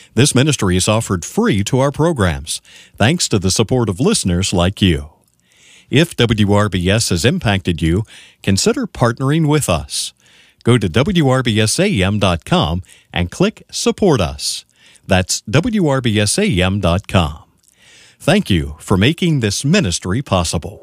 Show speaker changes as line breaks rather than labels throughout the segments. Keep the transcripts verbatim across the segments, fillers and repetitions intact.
This ministry is offered free to our programs, thanks to the support of listeners like you. If W R B S has impacted you, consider partnering with us. Go to W R B S A M dot com and click Support Us. That's W R B S A M dot com. Thank you for making this ministry possible.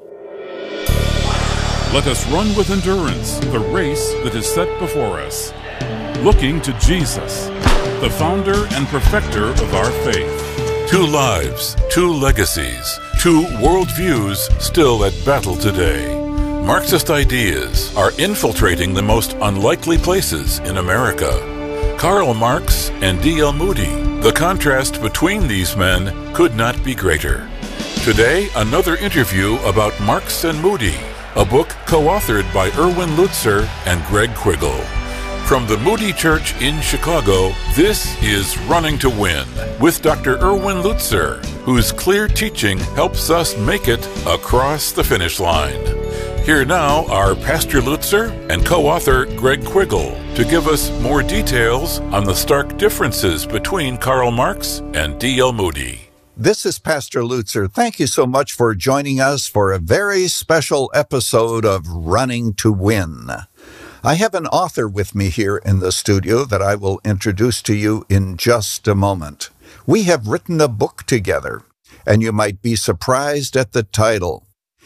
Let us run with endurance the race that is set before us, looking to Jesus, the founder and perfecter of our faith.
Two lives, two legacies, two worldviews still at battle today. Marxist ideas are infiltrating the most unlikely places in America. Karl Marx and D L Moody. The contrast between these men could not be greater. Today, another interview about Marx and Moody, a book co-authored by Erwin Lutzer and Greg Quiggle. From the Moody Church in Chicago, this is Running to Win with Doctor Erwin Lutzer, whose clear teaching helps us make it across the finish line. Here now are Pastor Lutzer and co-author Greg Quiggle to give us more details on the stark differences between Karl Marx and D L Moody.
This is Pastor Lutzer. Thank you so much for joining us for a very special episode of Running to Win. I have an author with me here in the studio that I will introduce to you in just a moment. We have written a book together, and you might be surprised at the title.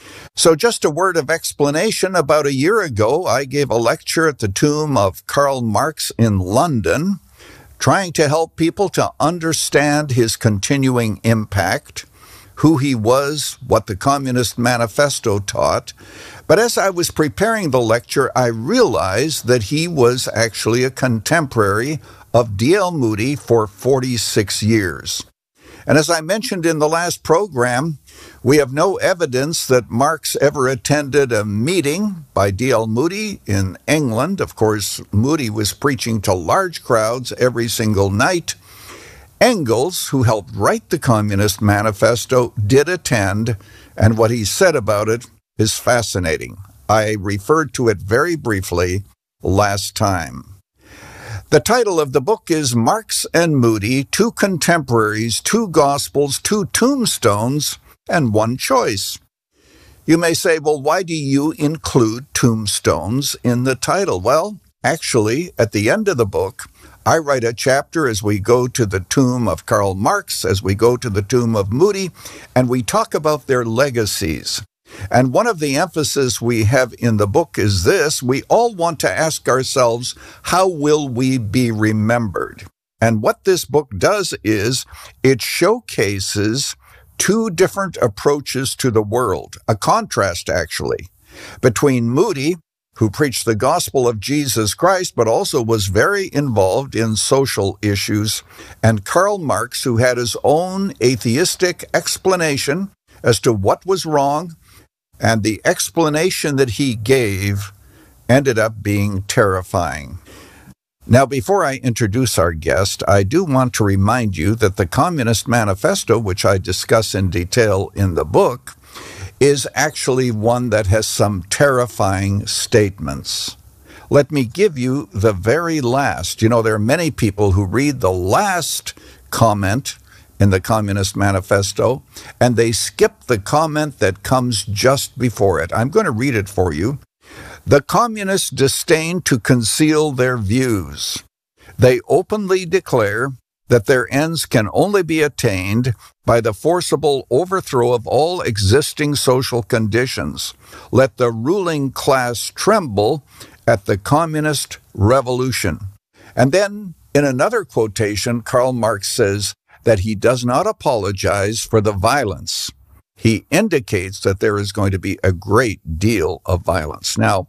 So just a word of explanation. About a year ago, I gave a lecture at the tomb of Karl Marx in London, trying to help people to understand his continuing impact, who he was, what the Communist Manifesto taught. But as I was preparing the lecture, I realized that he was actually a contemporary of D L Moody for forty-six years. And as I mentioned in the last program, we have no evidence that Marx ever attended a meeting by D L Moody in England. Of course, Moody was preaching to large crowds every single night. Engels, who helped write the Communist Manifesto, did attend, and what he said about it is fascinating. I referred to it very briefly last time. The title of the book is Marx and Moody, Two Contemporaries, Two Gospels, Two Tombstones, and One Choice. You may say, well, why do you include tombstones in the title? Well, actually, at the end of the book, I write a chapter as we go to the tomb of Karl Marx, as we go to the tomb of Moody, and we talk about their legacies. And one of the emphasis we have in the book is this: we all want to ask ourselves, how will we be remembered? And what this book does is it showcases two different approaches to the world, a contrast actually, between Moody, who preached the gospel of Jesus Christ, but also was very involved in social issues, and Karl Marx, who had his own atheistic explanation as to what was wrong, and the explanation that he gave ended up being terrifying. Now, before I introduce our guest, I do want to remind you that the Communist Manifesto, which I discuss in detail in the book, is actually one that has some terrifying statements. Let me give you the very last. You know, there are many people who read the last comment in the Communist Manifesto, and they skip the comment that comes just before it. I'm going to read it for you. The communists disdain to conceal their views. They openly declare that their ends can only be attained by the forcible overthrow of all existing social conditions. Let the ruling class tremble at the communist revolution. And then, in another quotation, Karl Marx says that he does not apologize for the violence. He indicates that there is going to be a great deal of violence. Now,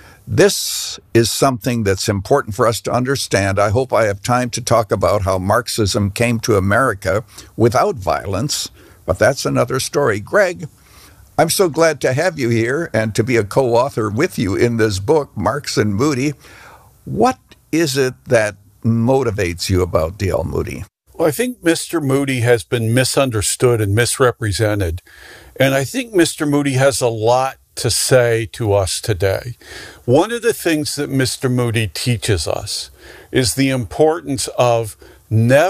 this is something that's important for us to understand. I hope I have time to talk about how Marxism came to America without violence, but that's another story. Greg, I'm so glad to have you here and to be a co-author with you in this book, Marx and Moody. What is it that motivates you about D L Moody?
Well, I think Mister Moody has been misunderstood and misrepresented. And I think Mister Moody has a lot to say to us today. One of the things that Mister Moody teaches us is the importance of never